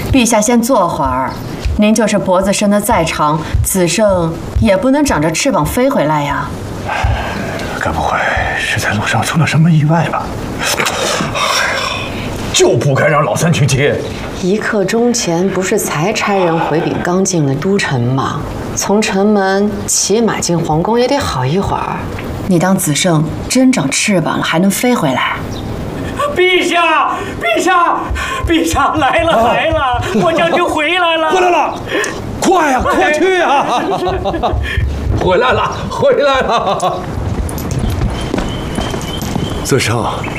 陛下先坐会儿。您就是脖子伸得再长，子胜也不能长着翅膀飞回来呀。 该不会是在路上出了什么意外吧？就不该让老三去接。 一刻钟前不是才差人回禀刚进了都城吗？从城门骑马进皇宫也得好一会儿。 你当子胜真长翅膀了，还能飞回来？ 陛下，陛下，陛下来了来了，我将军回来了， 回来了，快呀，快去呀！回来了，回来了。 子胜，